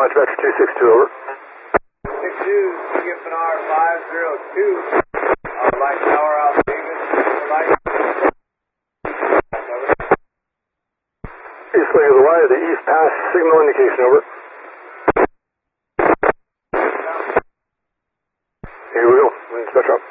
Dispatch Vector 262, over. 62, CFNR 502. Light tower out Davis. Light. East leg of the Y, the East Pass signal indication, over. Here we go. Dispatch up.